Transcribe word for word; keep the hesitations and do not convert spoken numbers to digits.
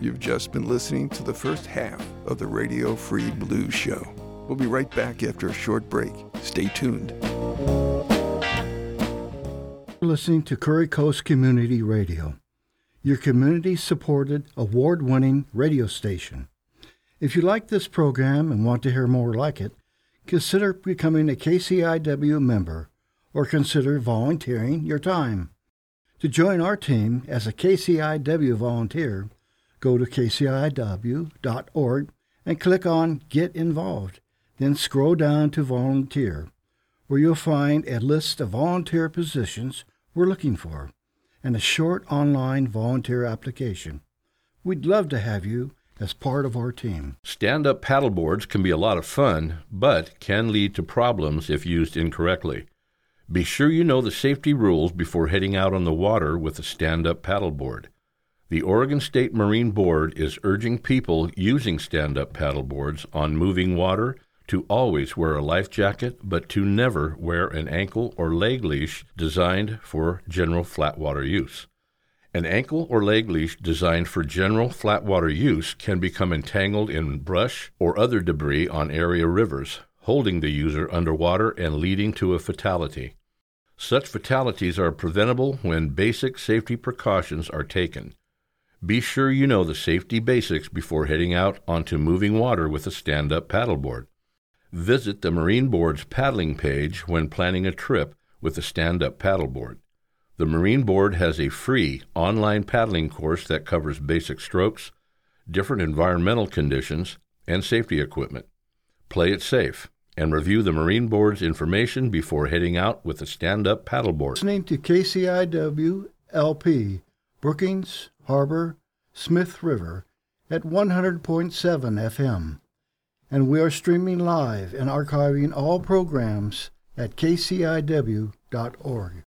You've just been listening to the first half of the Radio Free Blues Show. We'll be right back after a short break. Stay tuned. You're listening to Curry Coast Community Radio, your community-supported, award-winning radio station. If you like this program and want to hear more like it, consider becoming a K C I W member or consider volunteering your time. To join our team as a K C I W volunteer, go to k c i w dot org and click on Get Involved. Then scroll down to Volunteer, where you'll find a list of volunteer positions we're looking for and a short online volunteer application. We'd love to have you as part of our team. Stand-up paddleboards can be a lot of fun, but can lead to problems if used incorrectly. Be sure you know the safety rules before heading out on the water with a stand-up paddleboard. The Oregon State Marine Board is urging people using stand-up paddleboards on moving water to always wear a life jacket, but to never wear an ankle or leg leash designed for general flatwater use. An ankle or leg leash designed for general flatwater use can become entangled in brush or other debris on area rivers, holding the user underwater and leading to a fatality. Such fatalities are preventable when basic safety precautions are taken. Be sure you know the safety basics before heading out onto moving water with a stand-up paddleboard. Visit the Marine Board's paddling page when planning a trip with a stand-up paddleboard. The Marine Board has a free online paddling course that covers basic strokes, different environmental conditions, and safety equipment. Play it safe and review the Marine Board's information before heading out with a stand-up paddleboard. Listening to K C I W L P, Brookings, Harbor, Smith River at one hundred point seven F M. And we are streaming live and archiving all programs at k c i w dot org.